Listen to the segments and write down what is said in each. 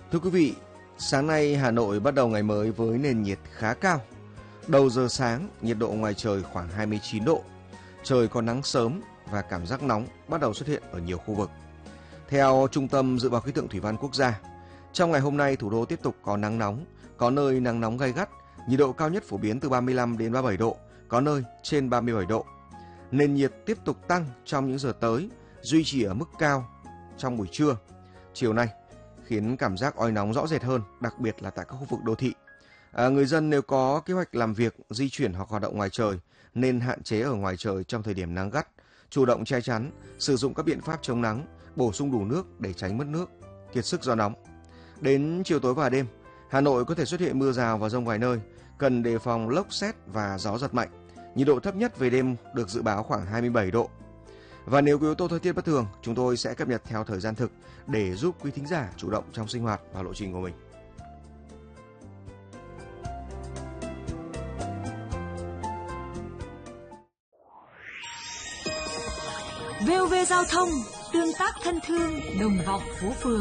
Thưa quý vị, sáng nay Hà Nội bắt đầu ngày mới với nền nhiệt khá cao. Đầu giờ sáng, nhiệt độ ngoài trời khoảng 29 độ. Trời có nắng sớm và cảm giác nóng bắt đầu xuất hiện ở nhiều khu vực. Theo Trung tâm Dự báo Khí tượng Thủy văn Quốc gia, trong ngày hôm nay thủ đô tiếp tục có nắng nóng, có nơi nắng nóng gay gắt, nhiệt độ cao nhất phổ biến từ 35 đến 37 độ, có nơi trên 37 độ. Nền nhiệt tiếp tục tăng trong những giờ tới, duy trì ở mức cao trong buổi trưa, chiều nay, khiến cảm giác oi nóng rõ rệt hơn, đặc biệt là tại các khu vực đô thị. Người dân nếu có kế hoạch làm việc, di chuyển hoặc hoạt động ngoài trời nên hạn chế ở ngoài trời trong thời điểm nắng gắt, chủ động che chắn, sử dụng các biện pháp chống nắng, bổ sung đủ nước để tránh mất nước, kiệt sức do nóng. Đến chiều tối và đêm, Hà Nội có thể xuất hiện mưa rào và dông vài nơi, cần đề phòng lốc sét và gió giật mạnh. Nhiệt độ thấp nhất về đêm được dự báo khoảng 27 độ. Và nếu có yếu tố thời tiết bất thường, chúng tôi sẽ cập nhật theo thời gian thực để giúp quý thính giả chủ động trong sinh hoạt và lộ trình của mình. VOV Giao thông, tương tác thân thương, đồng vọng phố phường.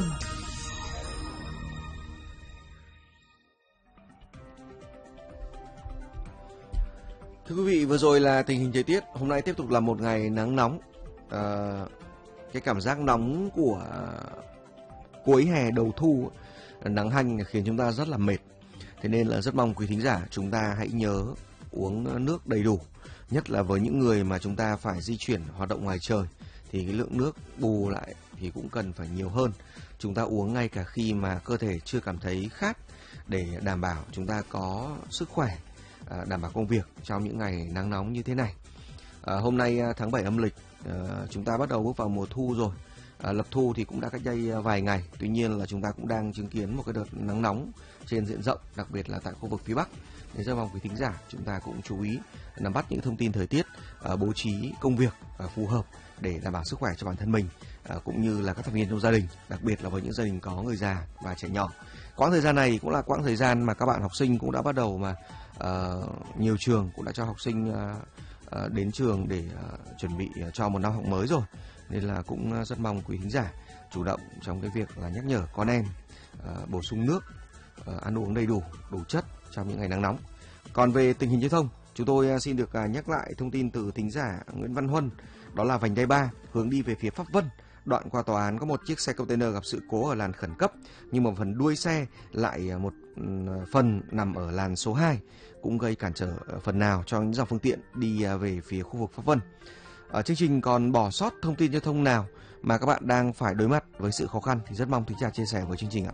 Thưa quý vị, vừa rồi là tình hình thời tiết. Hôm nay tiếp tục là một ngày nắng nóng. Cái cảm giác nóng của cuối hè đầu thu, nắng hanh khiến chúng ta rất là mệt. Thế nên là rất mong quý thính giả chúng ta hãy nhớ uống nước đầy đủ. Nhất là với những người mà chúng ta phải di chuyển hoạt động ngoài trời thì cái lượng nước bù lại thì cũng cần phải nhiều hơn. Chúng ta uống ngay cả khi mà cơ thể chưa cảm thấy khát để đảm bảo chúng ta có sức khỏe, đảm bảo công việc trong những ngày nắng nóng như thế này. Hôm nay tháng 7 âm lịch, chúng ta bắt đầu bước vào mùa thu rồi. Lập thu thì cũng đã cách đây vài ngày. Tuy nhiên là chúng ta cũng đang chứng kiến một cái đợt nắng nóng trên diện rộng, đặc biệt là tại khu vực phía Bắc. Nên rất mong quý thính giả chúng ta cũng chú ý nắm bắt những thông tin thời tiết, bố trí công việc phù hợp để đảm bảo sức khỏe cho bản thân mình, cũng như là các thành viên trong gia đình, đặc biệt là với những gia đình có người già và trẻ nhỏ. Quãng thời gian này cũng là quãng thời gian mà các bạn học sinh cũng đã bắt đầu mà nhiều trường cũng đã cho học sinh đến trường để chuẩn bị cho một năm học mới rồi. Nên là cũng rất mong quý thính giả chủ động trong cái việc là nhắc nhở con em bổ sung nước, ăn uống đầy đủ, đủ chất trong những ngày nắng nóng. Còn về tình hình giao thông, chúng tôi xin được nhắc lại thông tin từ thính giả Nguyễn Văn Huân. Đó là vành đai 3 hướng đi về phía Pháp Vân, đoạn qua tòa án có một chiếc xe container gặp sự cố ở làn khẩn cấp, nhưng mà phần đuôi xe lại một phần nằm ở làn số 2, cũng gây cản trở phần nào cho những dòng phương tiện đi về phía khu vực Pháp Vân. Chương trình còn bỏ sót thông tin giao thông nào mà các bạn đang phải đối mặt với sự khó khăn thì rất mong thính giả chia sẻ với chương trình ạ.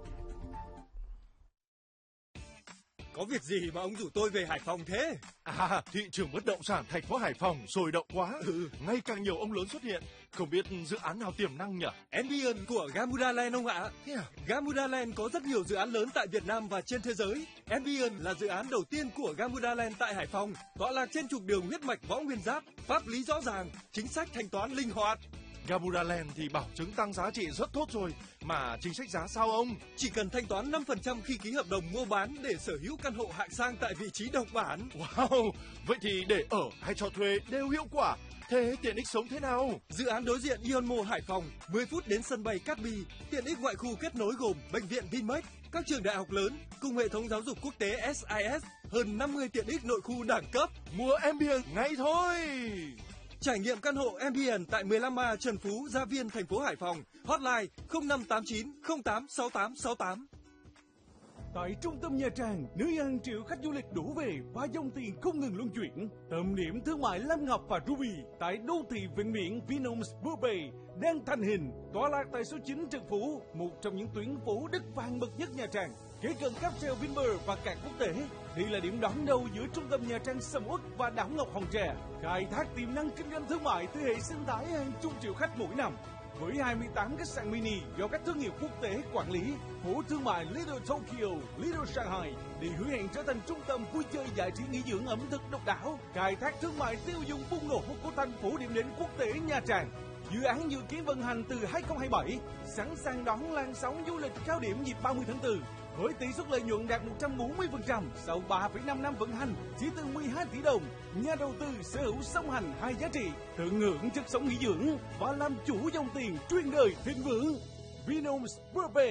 Có việc gì mà ông rủ tôi về Hải Phòng thế? Thị trường bất động sản thành phố Hải Phòng sôi động quá. Ngày càng nhiều ông lớn xuất hiện. Không biết dự án nào tiềm năng nhỉ? Ambient của Gamuda Land ông ạ. Gamuda Land có rất nhiều dự án lớn tại Việt Nam và trên thế giới. Ambient là dự án đầu tiên của Gamuda Land tại Hải Phòng, tọa lạc trên trục đường huyết mạch Võ Nguyên Giáp, pháp lý rõ ràng, chính sách thanh toán linh hoạt. Gamuda Land thì bảo chứng tăng giá trị rất tốt rồi, mà chính sách giá sao ông? Chỉ cần thanh toán 5% khi ký hợp đồng mua bán để sở hữu căn hộ hạng sang tại vị trí độc bản. Wow, vậy thì để ở hay cho thuê đều hiệu quả. Thế tiện ích sống thế nào? Dự án đối diện Ion Mall Hải Phòng, 10 phút đến sân bay Cát Bi, tiện ích ngoại khu kết nối gồm bệnh viện Vinmec, các trường đại học lớn cùng hệ thống giáo dục quốc tế SIS, hơn 50 tiện ích nội khu đẳng cấp. Mua Ambient ngay thôi. Trải nghiệm căn hộ Ambient tại 15A Trần Phú, Gia Viên, thành phố Hải Phòng. Hotline 0589 08 6868. Tại trung tâm Nha Trang, nơi hàng triệu khách du lịch đổ về và dòng tiền không ngừng luân chuyển. Tâm điểm thương mại Lam Ngọc và Ruby tại đô thị ven biển Vinhomes Bourbay đang thành hình, tọa lạc tại số 9 Trần Phú, một trong những tuyến phố đất vàng bậc nhất Nha Trang. Kế cận cáp treo Vinpearl và cảng quốc tế, đây là điểm đón đầu giữa trung tâm Nha Trang sầm uất và đảo Ngọc Hòn Tre, khai thác tiềm năng kinh doanh thương mại từ hệ sinh thái hàng chục triệu khách mỗi năm. Với 28 khách sạn mini do các thương hiệu quốc tế quản lý, phố thương mại Little Tokyo, Little Shanghai để hứa hẹn trở thành trung tâm vui chơi giải trí nghỉ dưỡng ẩm thực độc đáo, khai thác thương mại tiêu dùng bùng nổ của thành phố điểm đến quốc tế Nha Trang. Dự án dự kiến vận hành từ 2027, sẵn sàng đón làn sóng du lịch cao điểm dịp 30 tháng 4. Với tỷ suất lợi nhuận đạt 140% sau 3,5 năm vận hành, chỉ từ 12 tỷ đồng, nhà đầu tư sở hữu song hành hai giá trị, tận hưởng chất sống nghỉ dưỡng và làm chủ dòng tiền chuyên đời thịnh vượng. Vinhomes Bourbay,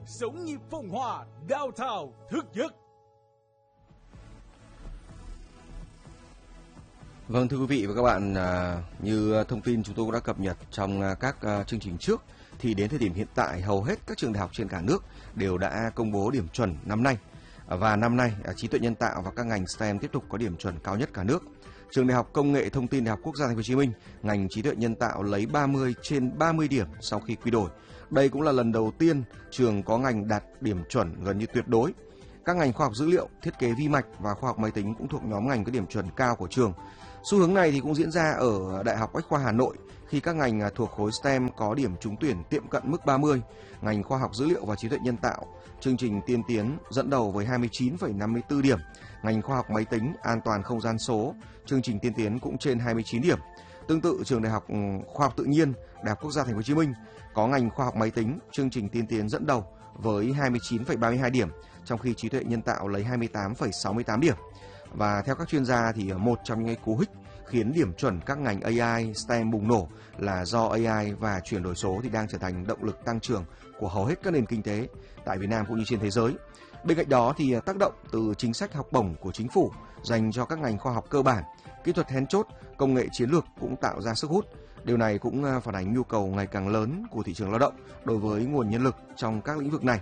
sống nhịp phồn hoa, downtown thức giấc. Vâng, thưa quý vị và các bạn, như thông tin chúng tôi cũng đã cập nhật trong các chương trình trước, thì đến thời điểm hiện tại hầu hết các trường đại học trên cả nước đều đã công bố điểm chuẩn năm nay. Và năm nay, trí tuệ nhân tạo và các ngành STEM tiếp tục có điểm chuẩn cao nhất cả nước. Trường Đại học Công nghệ Thông tin Đại học Quốc gia Thành phố Hồ Chí Minh, ngành trí tuệ nhân tạo lấy 30 trên 30 điểm sau khi quy đổi. Đây cũng là lần đầu tiên trường có ngành đạt điểm chuẩn gần như tuyệt đối. Các ngành khoa học dữ liệu, thiết kế vi mạch và khoa học máy tính cũng thuộc nhóm ngành có điểm chuẩn cao của trường. Xu hướng này thì cũng diễn ra ở Đại học Bách khoa Hà Nội khi các ngành thuộc khối STEM có điểm trúng tuyển tiệm cận mức 30. Ngành khoa học dữ liệu và trí tuệ nhân tạo, chương trình tiên tiến dẫn đầu với 29,54 điểm. Ngành khoa học máy tính, an toàn không gian số, chương trình tiên tiến cũng trên 29 điểm. Tương tự, trường Đại học Khoa học Tự nhiên, Đại học Quốc gia Thành phố Hồ Chí Minh có ngành khoa học máy tính, chương trình tiên tiến dẫn đầu với 29,32 điểm, trong khi trí tuệ nhân tạo lấy 28,68 điểm. Và theo các chuyên gia thì một trong những cú hích khiến điểm chuẩn các ngành AI, STEM bùng nổ là do AI và chuyển đổi số thì đang trở thành động lực tăng trưởng của hầu hết các nền kinh tế tại Việt Nam cũng như trên thế giới. Bên cạnh đó thì tác động từ chính sách học bổng của chính phủ dành cho các ngành khoa học cơ bản, kỹ thuật then chốt, công nghệ chiến lược cũng tạo ra sức hút. Điều này cũng phản ánh nhu cầu ngày càng lớn của thị trường lao động đối với nguồn nhân lực trong các lĩnh vực này.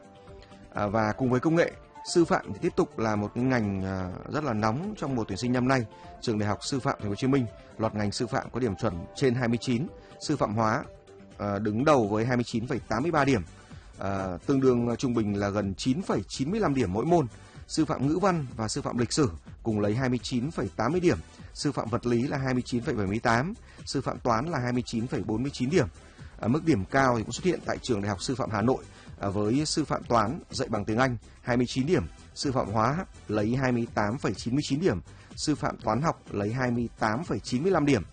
Và cùng với công nghệ, sư phạm thì tiếp tục là một cái ngành rất là nóng trong mùa tuyển sinh năm nay. Trường Đại học Sư phạm Thành phố Hồ Chí Minh loạt ngành sư phạm có điểm chuẩn trên 29, sư phạm hóa đứng đầu với 29,83 điểm, tương đương trung bình là gần 9,95 điểm mỗi môn. Sư phạm ngữ văn và sư phạm lịch sử cùng lấy 29,80 điểm, sư phạm vật lý là 29,78, sư phạm toán là 29,49 điểm. Mức điểm cao thì cũng xuất hiện tại trường Đại học Sư phạm Hà Nội với sư phạm toán dạy bằng tiếng Anh 29 điểm, sư phạm hóa lấy 28,99 điểm, sư phạm toán học lấy 28,95 điểm.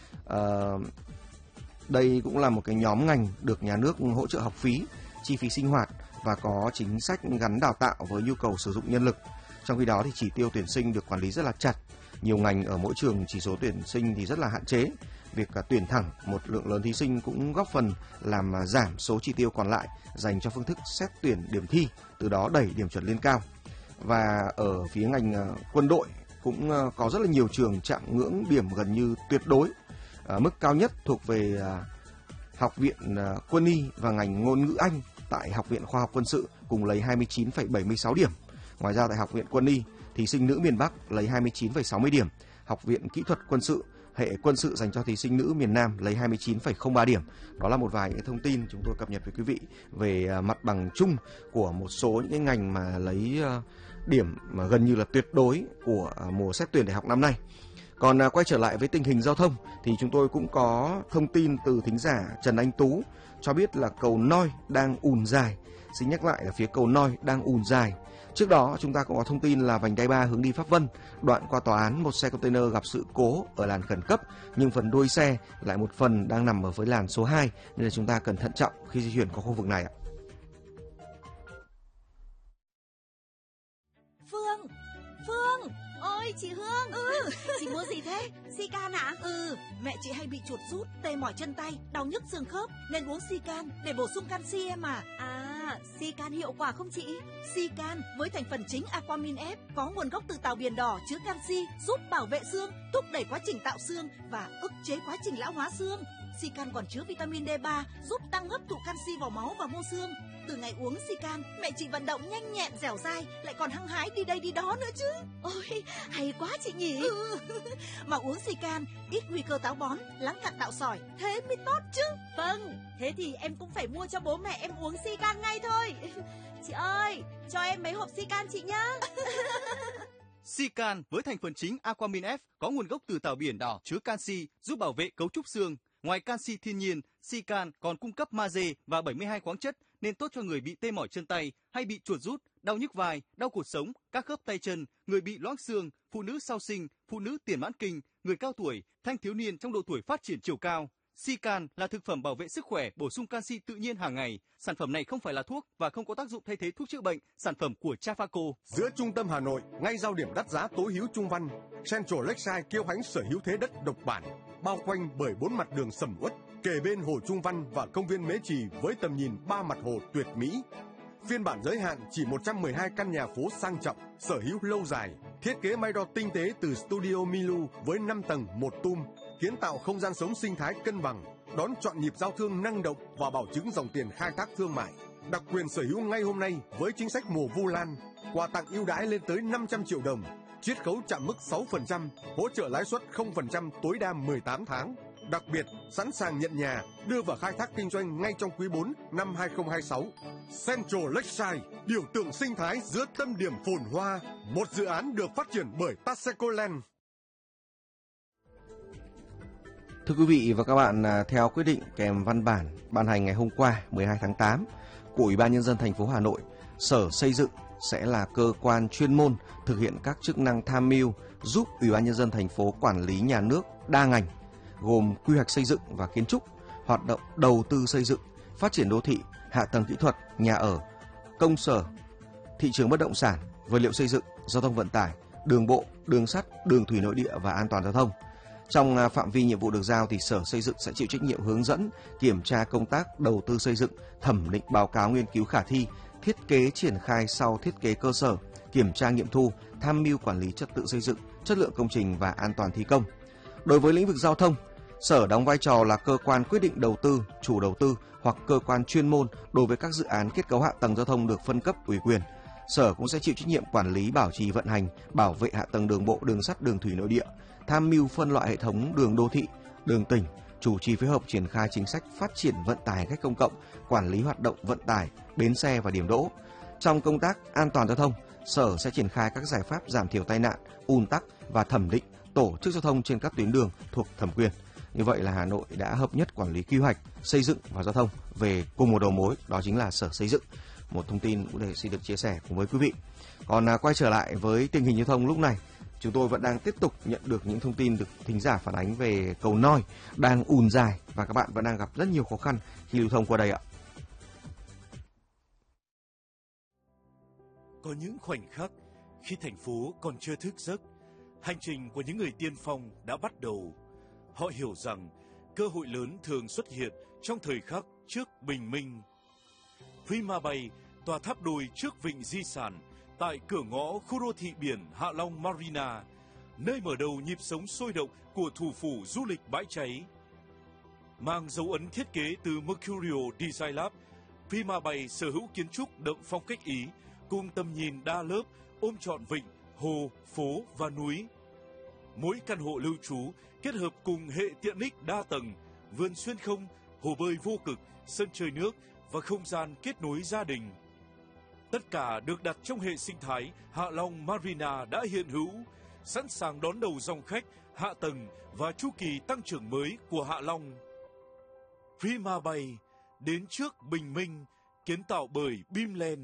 Đây cũng là một cái nhóm ngành được nhà nước hỗ trợ học phí, chi phí sinh hoạt và có chính sách gắn đào tạo với nhu cầu sử dụng nhân lực. Trong khi đó thì chỉ tiêu tuyển sinh được quản lý rất là chặt. Nhiều ngành ở mỗi trường chỉ số tuyển sinh thì rất là hạn chế. Việc tuyển thẳng một lượng lớn thí sinh cũng góp phần làm giảm số chỉ tiêu còn lại dành cho phương thức xét tuyển điểm thi, từ đó đẩy điểm chuẩn lên cao. Và ở phía ngành quân đội cũng có rất là nhiều trường chạm ngưỡng điểm gần như tuyệt đối. Mức cao nhất thuộc về Học viện Quân y và ngành ngôn ngữ Anh tại Học viện Khoa học Quân sự cùng lấy 29,76 điểm. Ngoài ra tại Học viện Quân y, thí sinh nữ miền Bắc lấy 29,60 điểm. Học viện Kỹ thuật Quân sự, hệ quân sự dành cho thí sinh nữ miền Nam lấy 29,03 điểm. Đó là một vài những thông tin chúng tôi cập nhật với quý vị về mặt bằng chung của một số những cái ngành mà lấy điểm mà gần như là tuyệt đối của mùa xét tuyển đại học năm nay. Còn quay trở lại với tình hình giao thông thì chúng tôi cũng có thông tin từ thính giả Trần Anh Tú cho biết là cầu Noi đang ùn dài. Xin nhắc lại là phía cầu Noi đang ùn dài. Trước đó chúng ta cũng có thông tin là vành đai 3 hướng đi Pháp Vân, đoạn qua tòa án một xe container gặp sự cố ở làn khẩn cấp, nhưng phần đuôi xe lại một phần đang nằm ở với làn số 2 nên là chúng ta cần thận trọng khi di chuyển qua khu vực này ạ. Phương, ôi chị Hương. Chị mua gì thế? Sican ạ? Mẹ chị hay bị chuột rút, tê mỏi chân tay, đau nhức xương khớp nên uống Sican để bổ sung canxi em à. Sican hiệu quả không chị? Sican với thành phần chính Aquamin F có nguồn gốc từ tàu biển đỏ chứa canxi, giúp bảo vệ xương, thúc đẩy quá trình tạo xương và ức chế quá trình lão hóa xương. Sican còn chứa vitamin D3 giúp tăng hấp thụ canxi vào máu và mô xương. Từ ngày uống Sican, mẹ chị vận động nhanh nhẹn dẻo dai, lại còn hăng hái đi đây đi đó nữa chứ. Ôi, hay quá chị nhỉ. Mà uống Sican ít nguy cơ táo bón, lắng cặn đạo sỏi, thế mới tốt chứ. Vâng, thế thì em cũng phải mua cho bố mẹ em uống Sican ngay thôi. Chị ơi, cho em mấy hộp Sican chị nhá. Sican với thành phần chính Aquamin F có nguồn gốc từ tàu biển đỏ chứa canxi, giúp bảo vệ cấu trúc xương. Ngoài canxi thiên nhiên, Sican còn cung cấp magie và 72 khoáng chất nên tốt cho người bị tê mỏi chân tay hay bị chuột rút, đau nhức vai, đau cột sống, các khớp tay chân, người bị loãng xương, phụ nữ sau sinh, phụ nữ tiền mãn kinh, người cao tuổi, thanh thiếu niên trong độ tuổi phát triển chiều cao. Sican là thực phẩm bảo vệ sức khỏe, bổ sung canxi tự nhiên hàng ngày. Sản phẩm này không phải là thuốc và không có tác dụng thay thế thuốc chữa bệnh. Sản phẩm của Trafaco. Giữa trung tâm Hà Nội, ngay giao điểm đắt giá tối hữu Trung Văn, Central Lakeside kiêu hãnh sở hữu thế đất độc bản, bao quanh bởi 4 mặt đường sầm uất, kề bên hồ Trung Văn và công viên Mễ Trì với tầm nhìn 3 mặt hồ tuyệt mỹ. Phiên bản giới hạn chỉ 112 căn nhà phố sang trọng, sở hữu lâu dài, thiết kế máy đo tinh tế từ Studio Milu với 5 tầng, 1 tum, kiến tạo không gian sống sinh thái cân bằng, đón chọn nhịp giao thương năng động và bảo chứng dòng tiền khai thác thương mại. Đặc quyền sở hữu ngay hôm nay với chính sách mùa Vu Lan, quà tặng ưu đãi lên tới 500 triệu đồng, chiết khấu chạm mức 6%, hỗ trợ lãi suất 0% tối đa 18 tháng. Đặc biệt, sẵn sàng nhận nhà, đưa vào khai thác kinh doanh ngay trong quý 4 năm 2026. Central Lakeside, biểu tượng sinh thái giữa tâm điểm phồn hoa, một dự án được phát triển bởi Taseko Land. Thưa quý vị và các bạn, theo quyết định kèm văn bản ban hành ngày hôm qua 12 tháng 8 của Ủy ban Nhân dân thành phố Hà Nội, Sở Xây dựng sẽ là cơ quan chuyên môn thực hiện các chức năng tham mưu giúp Ủy ban Nhân dân thành phố quản lý nhà nước đa ngành, gồm quy hoạch xây dựng và kiến trúc, hoạt động đầu tư xây dựng, phát triển đô thị, hạ tầng kỹ thuật, nhà ở, công sở, thị trường bất động sản, vật liệu xây dựng, giao thông vận tải, đường bộ, đường sắt, đường thủy nội địa và an toàn giao thông. Trong phạm vi nhiệm vụ được giao thì Sở Xây dựng sẽ chịu trách nhiệm hướng dẫn, kiểm tra công tác đầu tư xây dựng, thẩm định báo cáo nghiên cứu khả thi, thiết kế triển khai sau thiết kế cơ sở, kiểm tra nghiệm thu, tham mưu quản lý trật tự xây dựng, chất lượng công trình và an toàn thi công. Đối với lĩnh vực giao thông, Sở đóng vai trò là cơ quan quyết định đầu tư, chủ đầu tư hoặc cơ quan chuyên môn đối với các dự án kết cấu hạ tầng giao thông được phân cấp ủy quyền. Sở cũng sẽ chịu trách nhiệm quản lý, bảo trì vận hành, bảo vệ hạ tầng đường bộ, đường sắt, đường thủy nội địa, tham mưu phân loại hệ thống đường đô thị, đường tỉnh, chủ trì phối hợp triển khai chính sách phát triển vận tải khách công cộng, quản lý hoạt động vận tải, bến xe và điểm đỗ. Trong công tác an toàn giao thông, Sở sẽ triển khai các giải pháp giảm thiểu tai nạn, ùn tắc và thẩm định tổ chức giao thông trên các tuyến đường thuộc thẩm quyền. Như vậy là Hà Nội đã hợp nhất quản lý quy hoạch, xây dựng và giao thông về cùng một đầu mối, đó chính là Sở Xây dựng. Một thông tin cũng xin được chia sẻ cùng với quý vị. Còn quay trở lại với tình hình giao thông lúc này, chúng tôi vẫn đang tiếp tục nhận được những thông tin được thính giả phản ánh về cầu Noi đang ùn dài và các bạn vẫn đang gặp rất nhiều khó khăn khi lưu thông qua đây ạ. Có những khoảnh khắc khi thành phố còn chưa thức giấc, hành trình của những người tiên phong đã bắt đầu. Họ hiểu rằng cơ hội lớn thường xuất hiện trong thời khắc trước bình minh. Prima Bay, tòa tháp đôi trước vịnh di sản, tại cửa ngõ khu đô thị biển Hạ Long Marina, nơi mở đầu nhịp sống sôi động của thủ phủ du lịch bãi cháy. Mang dấu ấn thiết kế từ Mercurio Design Lab, Prima Bay sở hữu kiến trúc đậm phong cách Ý, cùng tầm nhìn đa lớp ôm trọn vịnh, hồ, phố và núi. Mỗi căn hộ lưu trú kết hợp cùng hệ tiện ích đa tầng, vườn xuyên không, hồ bơi vô cực, sân chơi nước và không gian kết nối gia đình. Tất cả được đặt trong hệ sinh thái Hạ Long Marina đã hiện hữu, sẵn sàng đón đầu dòng khách, hạ tầng và chu kỳ tăng trưởng mới của Hạ Long. Prima Bay, đến trước bình minh, kiến tạo bởi Bimland.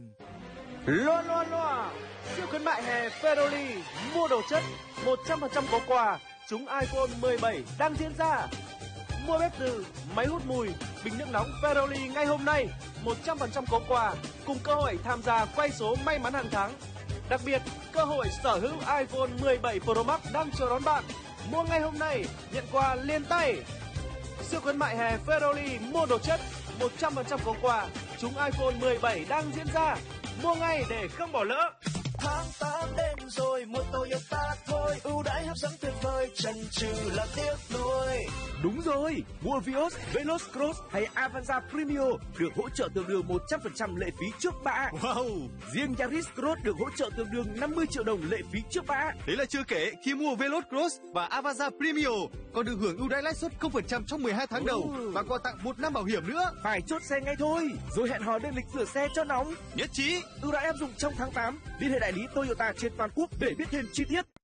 Loa, siêu khuyến mại hè Ferroli, mua đồ chất 100% có quà, trúng iPhone 17 đang diễn ra. Mua bếp từ, máy hút mùi, bình nước nóng Ferroli ngay hôm nay, 100% có quà, cùng cơ hội tham gia quay số may mắn hàng tháng. Đặc biệt, cơ hội sở hữu iPhone 17 Pro Max đang chờ đón bạn. Mua ngay hôm nay, nhận quà liền tay. Siêu khuyến mại hè Ferroli, mua đồ chất 100% có quà, trúng iPhone 17 đang diễn ra. Mua ngay để không bỏ lỡ. Tháng 8 đến rồi, mua Toyota thôi, ưu đãi hấp dẫn tuyệt vời, chần chừ là tiếc nuối. Đúng rồi, mua Vios, Veloz Cross hay Avanza Premio được hỗ trợ tương đương 100% lệ phí trước bạ. Wow! Riêng Yaris Cross được hỗ trợ tương đương 50 triệu đồng lệ phí trước bạ. Đấy là chưa kể, khi mua Veloz Cross và Avanza Premio còn được hưởng ưu đãi lãi suất 0% trong 12 tháng đầu và còn tặng 1 năm bảo hiểm nữa. Phải chốt xe ngay thôi, rồi hẹn hò lên lịch rửa xe cho nóng. Nhất trí. Ưu đãi áp dụng trong tháng 8. Liên hệ đại lý Toyota trên toàn quốc để biết thêm chi tiết.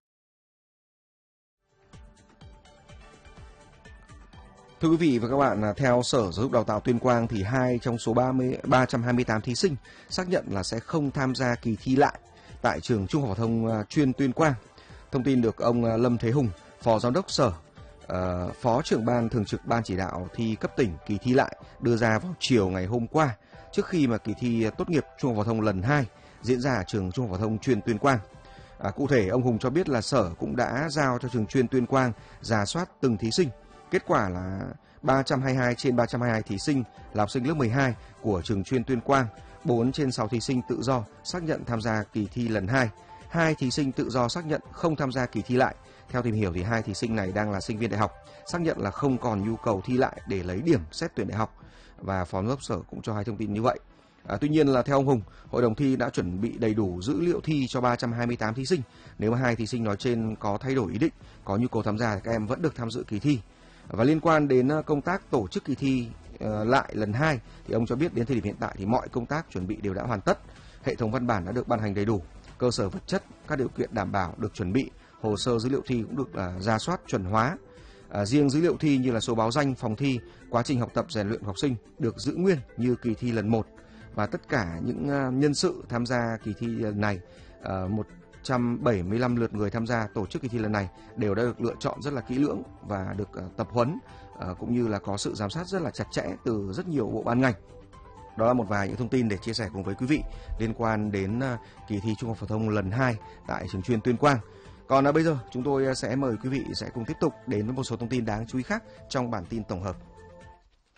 Thưa quý vị và các bạn, theo Sở Giáo dục Đào tạo Tuyên Quang thì 2 trong số 328 thí sinh xác nhận là sẽ không tham gia kỳ thi lại tại trường Trung học phổ thông chuyên Tuyên Quang. Thông tin được ông Lâm Thế Hùng, Phó Giám đốc Sở, Phó trưởng ban thường trực Ban chỉ đạo thi cấp tỉnh kỳ thi lại đưa ra vào chiều ngày hôm qua, trước khi mà kỳ thi tốt nghiệp Trung học phổ thông lần 2 diễn ra ở trường Trung học phổ thông chuyên Tuyên Quang. Cụ thể, ông Hùng cho biết là Sở cũng đã giao cho trường chuyên Tuyên Quang rà soát từng thí sinh. Kết quả là 322 trên 322 thí sinh là học sinh lớp 12 của trường chuyên Tuyên Quang 4 trên 6 thí sinh tự do xác nhận tham gia kỳ thi lần 2. 2 thí sinh tự do xác nhận không tham gia kỳ thi lại. Theo tìm hiểu thì 2 thí sinh này đang là sinh viên đại học, xác nhận là không còn nhu cầu thi lại để lấy điểm xét tuyển đại học, và Phó Giám đốc Sở cũng cho hay thông tin như vậy. Tuy nhiên là theo ông Hùng, Hội đồng thi đã chuẩn bị đầy đủ dữ liệu thi cho 328 thí sinh. Nếu mà 2 thí sinh nói trên có thay đổi ý định, có nhu cầu tham gia thì các em vẫn được tham dự kỳ thi. Và liên quan đến công tác tổ chức kỳ thi lại lần 2 thì ông cho biết đến thời điểm hiện tại thì mọi công tác chuẩn bị đều đã hoàn tất. Hệ thống văn bản đã được ban hành đầy đủ, cơ sở vật chất, các điều kiện đảm bảo được chuẩn bị, hồ sơ dữ liệu thi cũng được rà soát chuẩn hóa. Riêng dữ liệu thi như là số báo danh, phòng thi, quá trình học tập rèn luyện của học sinh được giữ nguyên như kỳ thi lần 1. Và tất cả những nhân sự tham gia kỳ thi lần này, 175 lượt người tham gia tổ chức kỳ thi lần này đều đã được lựa chọn rất là kỹ lưỡng và được tập huấn, cũng như là có sự giám sát rất là chặt chẽ từ rất nhiều bộ ban ngành. Đó là một vài những thông tin để chia sẻ cùng với quý vị liên quan đến kỳ thi Trung học phổ thông lần 2 tại trường chuyên Tuyên Quang. Còn bây giờ chúng tôi sẽ mời quý vị sẽ cùng tiếp tục đến với một số thông tin đáng chú ý khác trong bản tin tổng hợp.